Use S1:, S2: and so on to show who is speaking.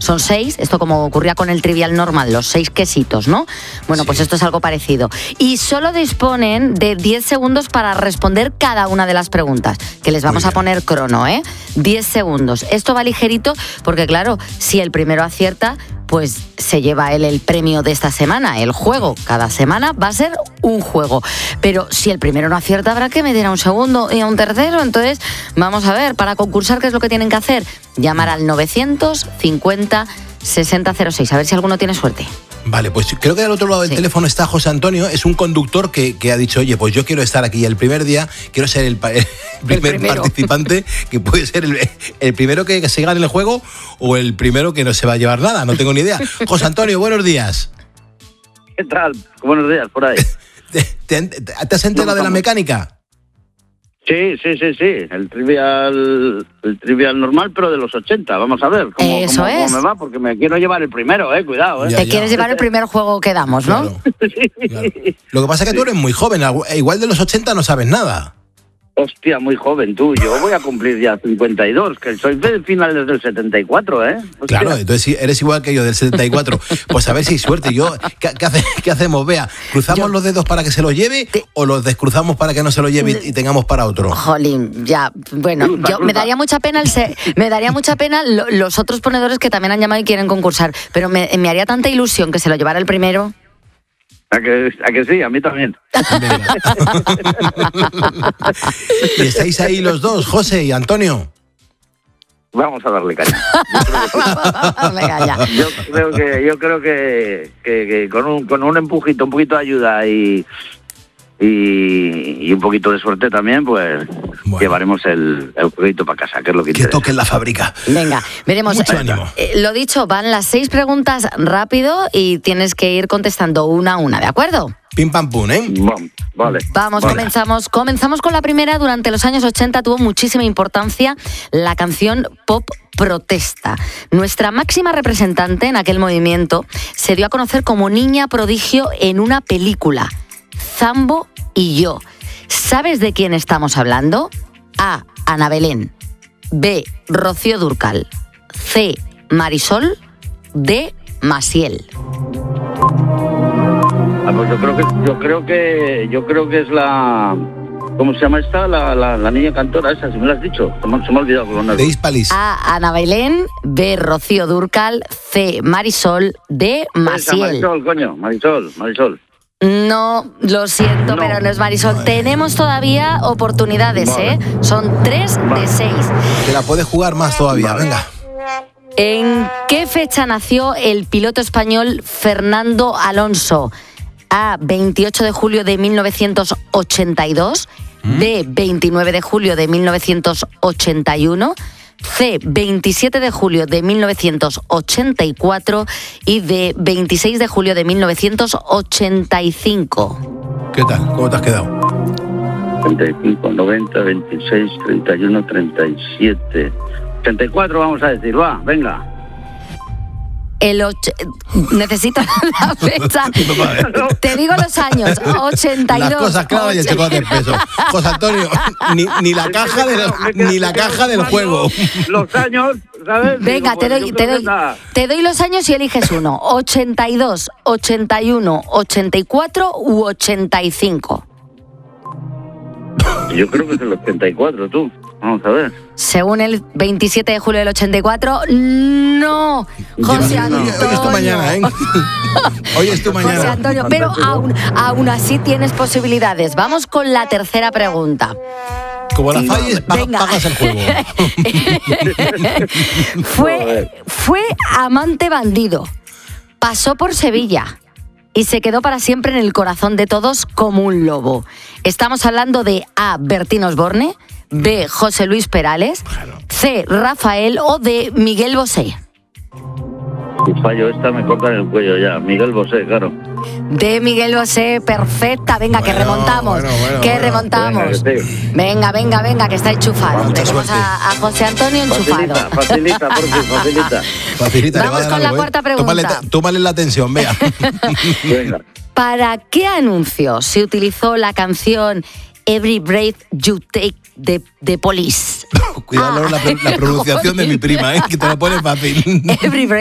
S1: son 6, esto como ocurría con el trivial normal, los 6 quesitos, ¿no? Bueno, pues esto es algo parecido. Y solo disponen de 10 segundos para responder cada una de las preguntas, que les vamos a poner crono, 10 segundos. Esto va ligerito porque, claro, si el primero acierta, pues se lleva él el premio de esta semana, el juego. Cada semana va a ser un juego. Pero si el primero no acierta, habrá que meter a un segundo y a un tercero. Entonces, vamos a ver, para concursar, ¿qué es lo que tienen que hacer? Llamar al 950 6006, a ver si alguno tiene suerte.
S2: Vale, pues creo que al otro lado del teléfono está José Antonio, es un conductor que ha dicho, oye, pues yo quiero estar aquí el primer día, quiero ser el primer participante, que puede ser el primero que se gane el juego o el primero que no se va a llevar nada, no tengo ni idea. José Antonio, buenos días.
S3: ¿Qué tal? Buenos días, por ahí.
S2: ¿Te has enterado de la mecánica?
S3: Sí. El trivial normal, pero de los 80. Vamos a ver cómo me va, porque me quiero llevar el primero, cuidado.
S1: Te quieres llevar el primer juego que damos, ¿no?
S2: Claro. Claro. Lo que pasa es que tú eres muy joven, igual de los 80 no sabes nada.
S3: Hostia, muy joven tú. Yo voy a cumplir ya 52, que soy de finales del 74, ¿eh? Hostia.
S2: Claro, entonces eres igual que yo, del 74. Pues a ver si hay suerte. ¿Qué hacemos? Vea, ¿cruzamos los dedos para que se lo lleve o los descruzamos para que no se lo lleve y tengamos para otro?
S1: Jolín, ya, bueno, me daría mucha pena los otros ponedores que también han llamado y quieren concursar, pero me haría tanta ilusión que se lo llevara el primero.
S3: ¿A que sí? A mí también.
S2: ¿Y estáis ahí los dos, José y Antonio?
S3: Vamos a darle caña.
S1: Venga, ya.
S3: Yo creo que con un empujito, un poquito de ayuda y un poquito de suerte también, pues llevaremos el jueguito para casa, que es lo que interesa.
S2: Que toque la fábrica.
S1: Venga, veremos.
S2: Mucho ánimo.
S1: Lo dicho, van las 6 preguntas rápido y tienes que ir contestando una a una, ¿de acuerdo?
S2: Pim pam pum, ¿eh?
S3: Vale.
S1: Vamos, comenzamos con la primera. Durante los años 80 tuvo muchísima importancia la canción pop protesta. Nuestra máxima representante en aquel movimiento se dio a conocer como niña prodigio en una película, Zambo y yo. ¿Sabes de quién estamos hablando? A. Ana Belén. B. Rocío Dúrcal. C. Marisol. D. Maciel.
S3: Pues yo creo que es la... ¿Cómo se llama esta? La niña cantora esa, si me lo has dicho. Se me ha olvidado.
S2: De Hispalis.
S1: A. Ana Belén. B. Rocío Dúrcal. C. Marisol. D. Maciel.
S3: Marisol, coño. Marisol.
S1: No, lo siento, pero no es Marisol. Tenemos todavía oportunidades, Son 3 de 6.
S2: Te la puedes jugar más todavía, venga.
S1: ¿En qué fecha nació el piloto español Fernando Alonso? A. 28 de julio de 1982. B. 29 de julio de 1981. C. 27 de julio de 1984 y D. 26 de julio de 1985.
S2: ¿Qué tal? ¿Cómo te has quedado?
S3: 35, 90, 26, 31, 37... 84 vamos a decir, venga.
S1: Necesito la fecha. Te digo los años. 82.
S2: Las cosas claras y el chocolate espeso. José Antonio, ni la caja del juego.
S3: Los años, ¿sabes?
S1: Venga, te doy los años y eliges uno. 82, 81, 84 u 85.
S3: Yo creo que es el 84, tú. Vamos a ver.
S1: Según el 27 de julio del 84, no, José Antonio.
S2: Hoy es tu mañana, ¿eh? Hoy es tu mañana.
S1: José Antonio, pero aún así tienes posibilidades. Vamos con la tercera pregunta.
S2: Como la falles, pagas el juego.
S1: Fue amante bandido. Pasó por Sevilla y se quedó para siempre en el corazón de todos como un lobo. Estamos hablando de A. Bertín Osborne, B. José Luis Perales, C. Rafael o D. Miguel Bosé.
S3: Si fallo esta me cortan el cuello ya. Miguel Bosé, claro.
S1: De Miguel Bosé, perfecta. Venga, que remontamos. Remontamos. Venga, que está enchufado. Tenemos a José Antonio enchufado.
S3: Facilita.
S1: Vamos con la cuarta pregunta.
S2: Tómale la atención, vea.
S3: Venga.
S1: ¿Para qué anuncio se utilizó la canción Every Breath You Take de Police?
S2: Cuidado la pronunciación de mi prima, que te lo pone fácil.
S1: Every